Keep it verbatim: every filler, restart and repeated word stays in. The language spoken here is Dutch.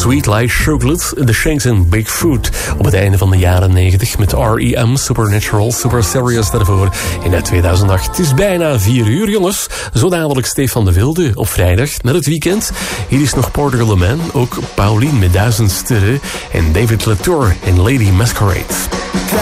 Sweet Like Chocolate, The Shanks en Bigfoot. Op het einde van de jaren negentig met R E M, Supernatural, Super Serious daarvoor in tweeduizend acht. Het is bijna vier uur, jongens. Zo dadelijk Stefan de Wilde op vrijdag, naar het weekend. Hier is nog Portugal the Man, ook Pauline met Duizend Sterren en David Latour en Lady Masquerade.